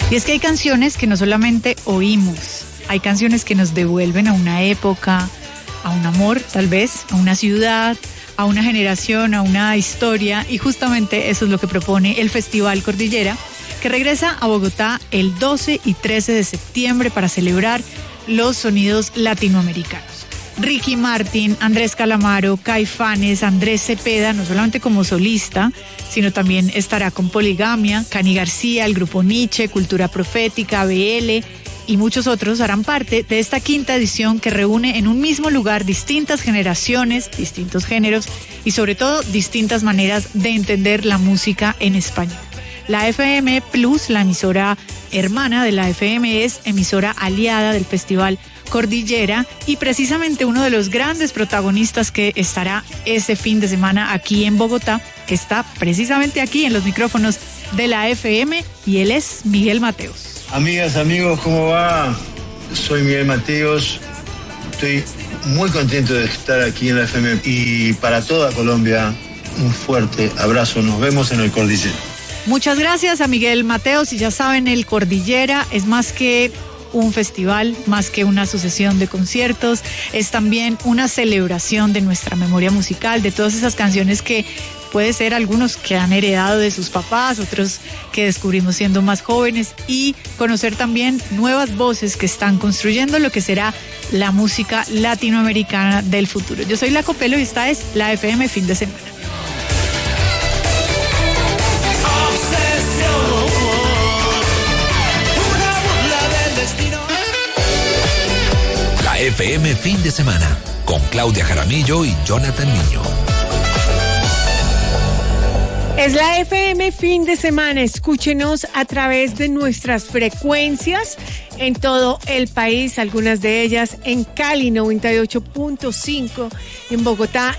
Y es que hay canciones que no solamente oímos, hay canciones que nos devuelven a una época, a un amor tal vez, a una ciudad, a una generación, a una historia, y justamente eso es lo que propone el Festival Cordillera, que regresa a Bogotá el 12 y 13 de septiembre para celebrar los sonidos latinoamericanos. Ricky Martin, Andrés Calamaro, Caifanes, Andrés Cepeda, no solamente como solista, sino también estará con Poligamia, Cani García, el grupo Nietzsche, Cultura Profética, BL y muchos otros harán parte de esta quinta edición que reúne en un mismo lugar distintas generaciones, distintos géneros y sobre todo distintas maneras de entender la música en español. La FM Plus, la emisora hermana de la FM, es emisora aliada del Festival Cordillera y precisamente uno de los grandes protagonistas que estará ese fin de semana aquí en Bogotá, está precisamente aquí en los micrófonos de la FM y él es Miguel Mateos. Amigas, amigos, ¿cómo va? Soy Miguel Mateos, estoy muy contento de estar aquí en la FM y para toda Colombia un fuerte abrazo, nos vemos en el Cordillera. Muchas gracias a Miguel Mateos y ya saben, el Cordillera es más que un festival, más que una sucesión de conciertos, es también una celebración de nuestra memoria musical, de todas esas canciones que puede ser algunos que han heredado de sus papás, otros que descubrimos siendo más jóvenes y conocer también nuevas voces que están construyendo lo que será la música latinoamericana del futuro. Yo soy La Copelo y esta es la FM Fin de Semana. FM Fin de Semana, con Claudia Jaramillo y Jonathan Niño. Es la FM Fin de Semana. Escúchenos a través de nuestras frecuencias en todo el país, algunas de ellas en Cali 98.5, en Bogotá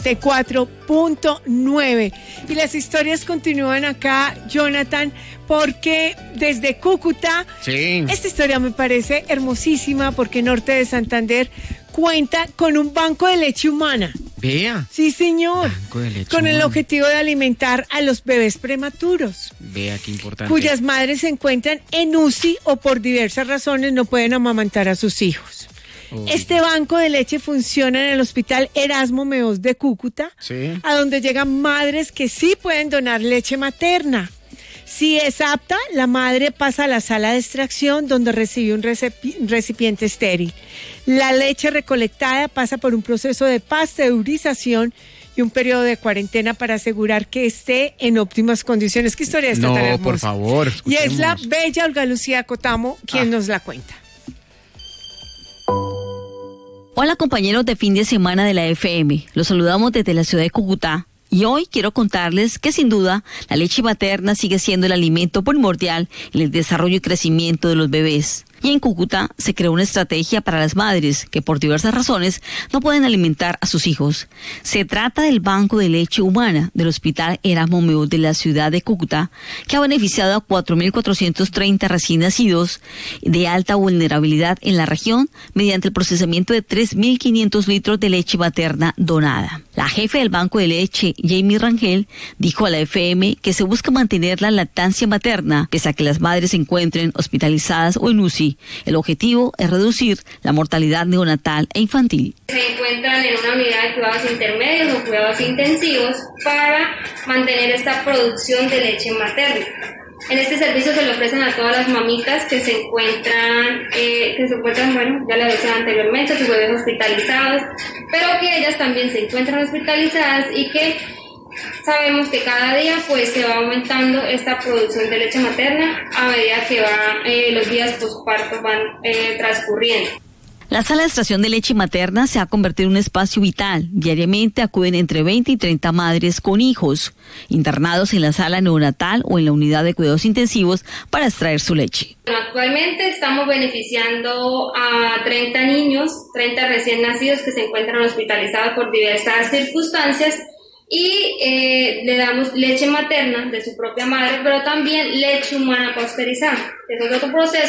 94.9. Y las historias continúan acá, Jonathan, porque desde Cúcuta, sí, esta historia me parece hermosísima porque Norte de Santander cuenta con un banco de leche humana. Vea. Sí, señor. Banco de leche con el humana. objetivo de alimentar a los bebés prematuros. Vea qué importante. Cuyas madres se encuentran en UCI o por diversas razones no pueden amamantar a sus hijos. Este banco de leche funciona en el Hospital Erasmo Meós de Cúcuta, sí, a donde llegan madres que sí pueden donar leche materna. Si es apta, la madre pasa a la sala de extracción donde recibe un recipiente estéril. La leche recolectada pasa por un proceso de pasteurización y un periodo de cuarentena para asegurar que esté en óptimas condiciones. ¿Qué historia está tan hermosa? No, por favor, y es la escuchemos. bella Olga Lucía Cotamo quien nos la cuenta. Hola compañeros de Fin de Semana de la FM, los saludamos desde la ciudad de Cúcuta. Y hoy quiero contarles que sin duda la leche materna sigue siendo el alimento primordial en el desarrollo y crecimiento de los bebés. Y en Cúcuta se creó una estrategia para las madres que por diversas razones no pueden alimentar a sus hijos. Se trata del Banco de Leche Humana del Hospital Erasmo Meós de la ciudad de Cúcuta, que ha beneficiado a 4.430 recién nacidos de alta vulnerabilidad en la región mediante el procesamiento de 3.500 litros de leche materna donada. La jefe del Banco de Leche, Jamie Rangel, dijo a la FM que se busca mantener la lactancia materna pese a que las madres se encuentren hospitalizadas o en UCI. El objetivo es reducir la mortalidad neonatal e infantil. Se encuentran en una unidad de cuidados intermedios o cuidados intensivos para mantener esta producción de leche materna. En este servicio se le ofrecen a todas las mamitas que se encuentran, bueno, ya lo decía anteriormente, sus bebés hospitalizados, pero que ellas también se encuentran hospitalizadas y que sabemos que cada día pues se va aumentando esta producción de leche materna a medida que los días posparto van transcurriendo. La sala de extracción de leche materna se ha convertido en un espacio vital. Diariamente acuden entre 20 y 30 madres con hijos, internados en la sala neonatal o en la unidad de cuidados intensivos para extraer su leche. Actualmente estamos beneficiando a 30 niños, 30 recién nacidos que se encuentran hospitalizados por diversas circunstancias y le damos leche materna de su propia madre, pero también leche humana pasteurizada. Es otro proceso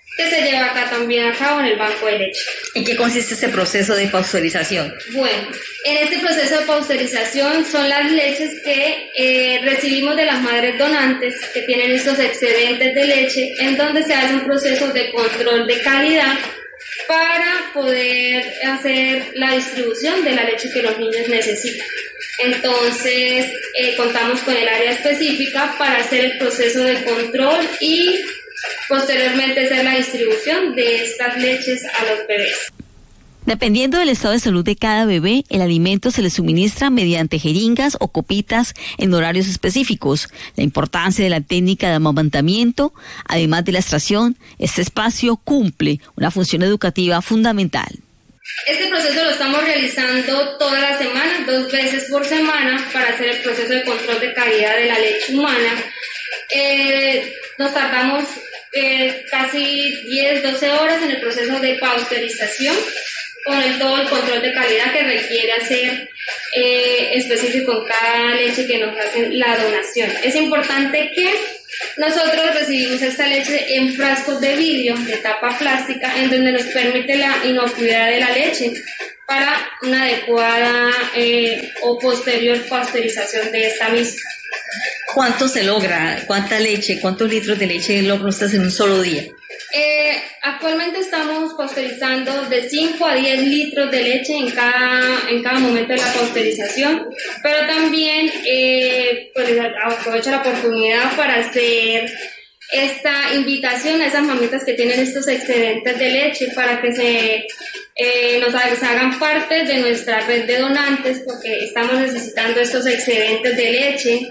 que se lleva acá también a cabo en el banco de leche. ¿En qué consiste ese proceso de pasteurización? Bueno, en este proceso de pasteurización son las leches que recibimos de las madres donantes que tienen estos excedentes de leche, en donde se hace un proceso de control de calidad para poder hacer la distribución de la leche que los niños necesitan. Entonces, contamos con el área específica para hacer el proceso de control y posteriormente hacer la distribución de estas leches a los bebés. Dependiendo del estado de salud de cada bebé, el alimento se le suministra mediante jeringas o copitas en horarios específicos. La importancia de la técnica de amamantamiento, además de la extracción, este espacio cumple una función educativa fundamental. Este proceso lo estamos realizando todas las semanas, 2 veces por semana, para hacer el proceso de control de calidad de la leche humana. Nos tardamos casi 10-12 horas en el proceso de pasteurización, con todo el control de calidad que requiere hacer específico en cada leche que nos hacen la donación. Es importante que nosotros recibimos esta leche en frascos de vidrio de tapa plástica, en donde nos permite la inocuidad de la leche para una adecuada o posterior pasteurización de esta misma. ¿Cuánto se logra? ¿Cuánta leche? ¿Cuántos litros de leche logra usted en un solo día? Actualmente estamos pasteurizando de 5 a 10 litros de leche en cada momento de la pasteurización, pero también pues aprovecho la oportunidad para hacer esta invitación a esas mamitas que tienen estos excedentes de leche para que nos hagan parte de nuestra red de donantes, porque estamos necesitando estos excedentes de leche.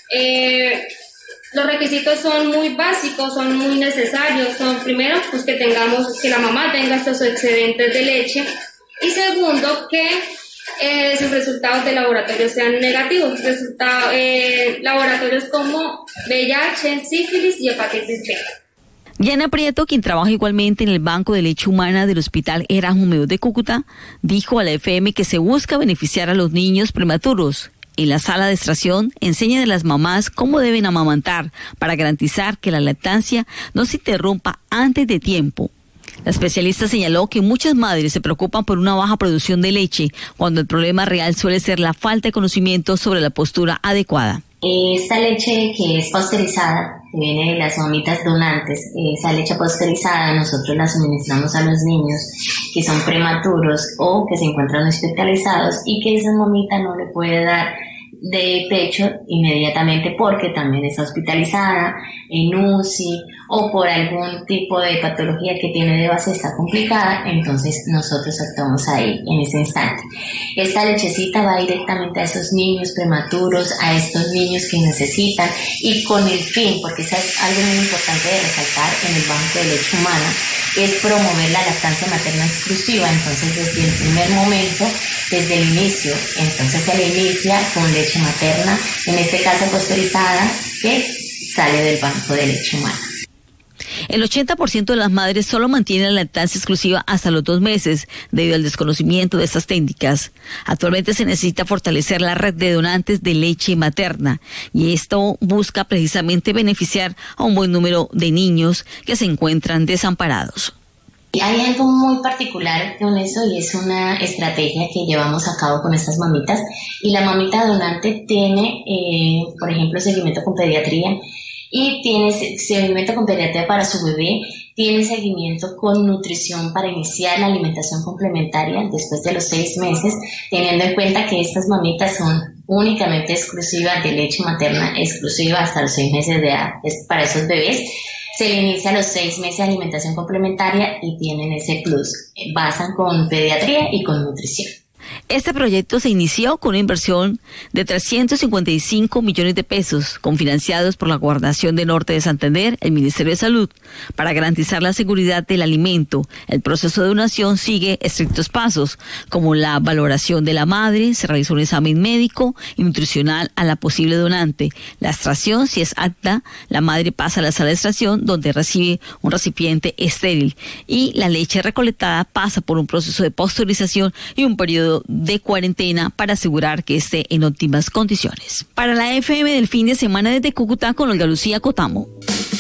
Los requisitos son muy básicos, son muy necesarios. Son primero, pues que la mamá tenga estos excedentes de leche, y segundo, que sus resultados de laboratorio sean negativos. Laboratorios como VIH, sífilis y hepatitis B. Diana Prieto, quien trabaja igualmente en el Banco de Leche Humana del Hospital Erasmus de Cúcuta, dijo a la FM que se busca beneficiar a los niños prematuros. En la sala de extracción enseñan a las mamás cómo deben amamantar para garantizar que la lactancia no se interrumpa antes de tiempo. La especialista señaló que muchas madres se preocupan por una baja producción de leche, cuando el problema real suele ser la falta de conocimiento sobre la postura adecuada. Esta leche que es pasteurizada, que viene de las mamitas donantes, esa leche pasteurizada nosotros la suministramos a los niños que son prematuros o que se encuentran hospitalizados y que esa mamita no le puede dar de pecho inmediatamente porque también está hospitalizada, en UCI o por algún tipo de patología que tiene de base está complicada, entonces nosotros actuamos ahí en ese instante. Esta lechecita va directamente a esos niños prematuros, a estos niños que necesitan, y con el fin, porque eso es algo muy importante de resaltar en el Banco de Leche Humana, es promover la lactancia materna exclusiva. Entonces desde el primer momento, desde el inicio, entonces se le inicia con leche materna, en este caso pasteurizada, que sale del Banco de Leche Humana. El 80% de las madres solo mantienen la lactancia exclusiva hasta los 2 meses debido al desconocimiento de estas técnicas. Actualmente se necesita fortalecer la red de donantes de leche materna, y esto busca precisamente beneficiar a un buen número de niños que se encuentran desamparados. Hay algo muy particular con eso, y es una estrategia que llevamos a cabo con estas mamitas, y la mamita donante tiene, por ejemplo, seguimiento con pediatría, y tiene seguimiento con pediatría para su bebé, tiene seguimiento con nutrición para iniciar la alimentación complementaria después de los 6 meses, teniendo en cuenta que estas mamitas son únicamente exclusivas de leche materna, exclusiva hasta los 6 meses de edad para esos bebés. Se le inicia a los 6 meses de alimentación complementaria y tienen ese plus. Basan con pediatría y con nutrición. Este proyecto se inició con una inversión de 355 millones de pesos, confinanciados por la Gobernación de Norte de Santander, el Ministerio de Salud. Para garantizar la seguridad del alimento, el proceso de donación sigue estrictos pasos, como la valoración de la madre, se realiza un examen médico y nutricional a la posible donante. La extracción, si es apta, la madre pasa a la sala de extracción, donde recibe un recipiente estéril, y la leche recolectada pasa por un proceso de pasteurización y un periodo de cuarentena para asegurar que esté en óptimas condiciones. Para la FM del fin de semana desde Cúcuta, con Olga Lucía Cotamo.